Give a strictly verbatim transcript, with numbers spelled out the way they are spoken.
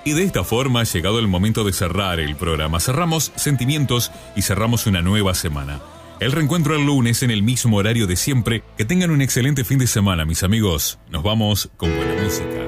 Y de esta forma ha llegado el momento de cerrar el programa. Cerramos sentimientos y cerramos una nueva semana. El reencuentro el lunes en el mismo horario de siempre. Que tengan un excelente fin de semana, mis amigos. Nos vamos con buena música.